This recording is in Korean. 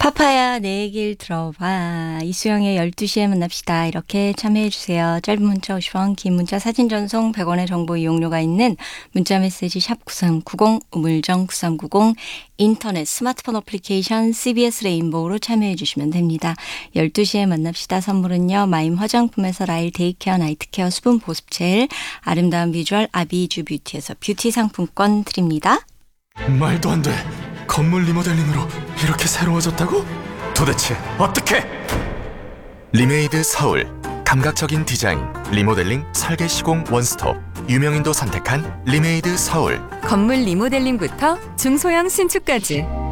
파파야 내 얘기를 들어봐. 이수영의 12시에 만납시다. 이렇게 참여해주세요. 짧은 문자 50원, 긴 문자 사진 전송 100원의 정보 이용료가 있는 문자 메시지 샵 9390, 우물정 9390, 인터넷 스마트폰 어플리케이션 CBS 레인보우로 참여해주시면 됩니다. 12시에 만납시다. 선물은요. 마임 화장품에서 라일 데이케어 나이트케어 수분 보습젤, 아름다운 비주얼 아비주 뷰티에서 뷰티 상품권 드립니다. 말도 안 돼. 건물 리모델링으로 이렇게 새로워졌다고? 도대체 어떻게? 리메이드 서울. 감각적인 디자인, 리모델링, 설계 시공 원스톱. 유명인도 선택한 리메이드 서울. 건물 리모델링부터 중소형 신축까지